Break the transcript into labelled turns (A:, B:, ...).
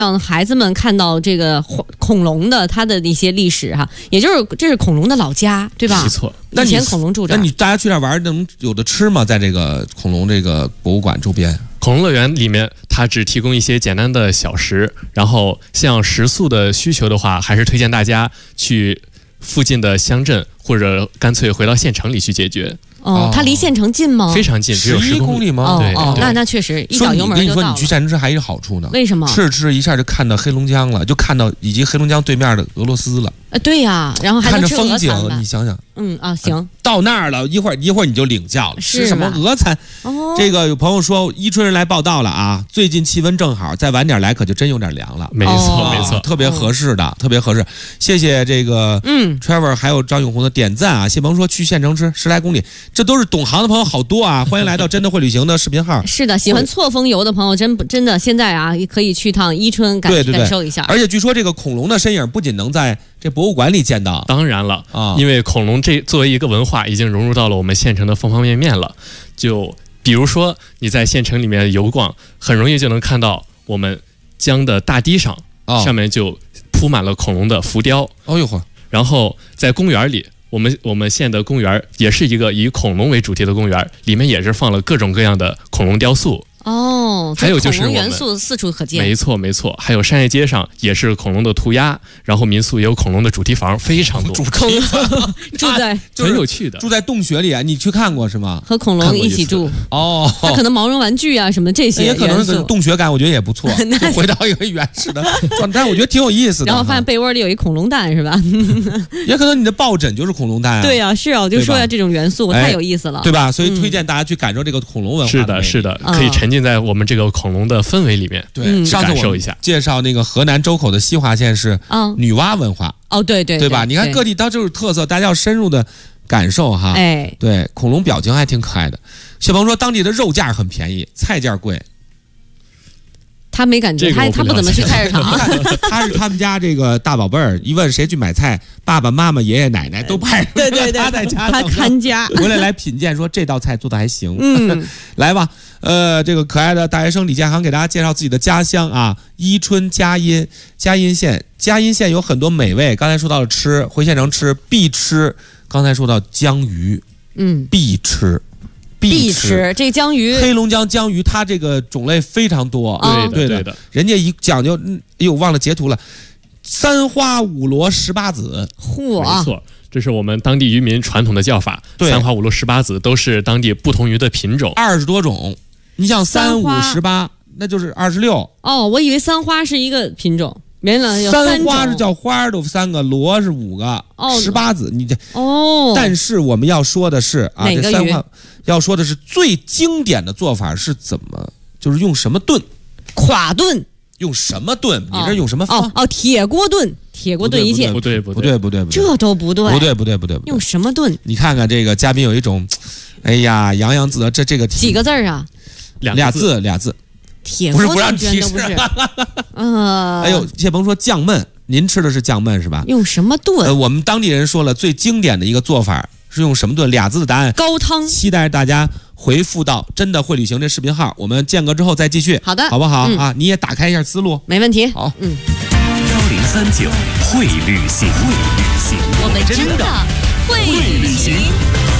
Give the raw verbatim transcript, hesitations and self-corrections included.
A: 让孩子们看到这个恐龙的它的一些历史哈，也就是这是恐龙的老家，对吧？
B: 没错。
A: 以前恐龙住这儿。
C: 那你大家去那玩能有的吃吗？在这个恐龙这个博物馆周边？
B: 恐龙乐园里面，它只提供一些简单的小食，然后像食宿的需求的话，还是推荐大家去附近的乡镇，或者干脆回到县城里去解决。
A: 哦，它离县城近吗？
B: 非常近，只有
C: 十一公里吗？
B: 对，
A: 哦，那那确实一脚油门就到了。
C: 我跟你说，你去县城吃还有好处呢。
A: 为什么？
C: 吃着吃着一下就看到黑龙江了，就看到以及黑龙江对面的俄罗斯了。
A: 呃，对呀，然后还
C: 看着
A: 能吃
C: 风景，你想想。
A: 嗯啊，行，
C: 到那儿了，一会儿一会儿你就领教了，吃什么俄餐？
A: 哦，
C: 这个有朋友说伊春人来报道了啊，最近气温正好，再晚点来可就真有点凉了。
B: 没错没错，
C: 特别合适的，特别合适。谢谢这个嗯 Trevor 还有张永红的点赞啊。谢鹏说去县城吃十来公里，这都是懂行的朋友好多啊！欢迎来到真的会旅行的视频号。
A: 是的，喜欢错峰游的朋友真真的现在啊可以去趟伊春感
C: 对对对
A: 感受一下。
C: 而且据说这个恐龙的身影不仅能在这博物馆里见到，
B: 当然了
C: 啊，
B: 因为恐龙这作为一个文化已经融入到了我们县城的方方面面了。就比如说你在县城里面游逛，很容易就能看到我们江的大堤上，哦、上面就铺满了恐龙的浮雕。
C: 哦呦呵！
B: 然后在公园里，我们我们县的公园也是一个以恐龙为主题的公园，里面也是放了各种各样的恐龙雕塑。
A: 哦，
B: 还有就是我们
A: 元素四处可见。
B: 没错没错，还有商业街上也是恐龙的涂鸦，然后民宿也有恐龙的主题房，非常多。
C: 主题房
A: 住在
B: 很有趣的，
C: 住在洞穴里啊，你去看过是吗？
A: 和恐龙一起住
C: 哦，
A: 它可能毛绒玩具啊什么这些，
C: 也可能是洞穴感，我觉得也不错，就回到一个原始的状态，我觉得挺有意思的。
A: 然后发现被窝里有一恐龙蛋是吧？
C: 也可能你的抱枕就是恐龙蛋啊。
A: 对呀，是啊，我就说呀，这种元素太有意思了，
C: 对吧？所以推荐大家去感受这个恐龙文化。
B: 是的，是的，可以沉浸在我们这个恐龙的氛围里面。
C: 对，上次我介绍那个河南周口的西华县是女娲文化。
A: 哦，对对
C: 对吧？你看各地它就是特色，大家要深入的感受哈。
A: 哎，
C: 对，恐龙表情还挺可爱的。谢鹏说当地的肉价很便宜，菜价贵。
A: 他没感觉，他他不怎么去菜市场。
C: 他是他们家这个大宝贝儿，一问谁去买菜，爸爸妈妈、爷爷奶奶都派人。
A: 对对对，
C: 他在家
A: 他看家，
C: 回来来品鉴，说这道菜做的还行。
A: 嗯，
C: 来吧，呃，这个可爱的大学生李建航给大家介绍自己的家乡啊，伊春佳音，佳音县，佳音县有很多美味。刚才说到了吃，回县城吃必吃。刚才说到江鱼，
A: 嗯，
C: 必吃。
A: 必吃这江鱼，
C: 黑龙江江鱼它这个种类非常多，
B: 对
C: 对
B: 对的，
C: 人家一讲究，哎呦忘了截图了，三花五罗十八子，
A: 嚯，
B: 没错，这是我们当地渔民传统的叫法，三花五罗十八子都是当地不同鱼的品种，
C: 二十多种，你像三五十八，那就是二十六。
A: 哦，我以为三花是一个品种。没了，
C: 三花是叫花儿的三个，螺是五个，十八子你这
A: 哦。
C: 但是我们要说的是啊，这三花要说的是最经典的做法是怎么，就是用什么炖？
A: 垮炖。
C: 用什么炖？你这用什么方？
A: 哦哦，铁锅炖，铁锅炖一切。
B: 不对
C: 不对不对不对，
A: 这都不对。
C: 不对不对不对不对。
A: 用什么炖？
C: 你看看这个嘉宾有一种，哎呀洋洋自得，这这个
A: 几个字啊？
C: 俩字俩字。
A: 铁
C: 不是不让提示，
A: 呃，
C: 哎呦，谢鹏说酱焖，您吃的是酱焖是吧？
A: 用什么炖？
C: 呃，我们当地人说了，最经典的一个做法是用什么炖？俩字的答案，
A: 高汤。
C: 期待大家回复到真的会旅行这视频号，我们间隔之后再继续。
A: 好的，
C: 好不好、
A: 嗯、
C: 啊？你也打开一下思路，
A: 没问题。
C: 好，
A: 嗯，
D: 幺零三九会旅行，会旅行，
E: 我们真的会旅行。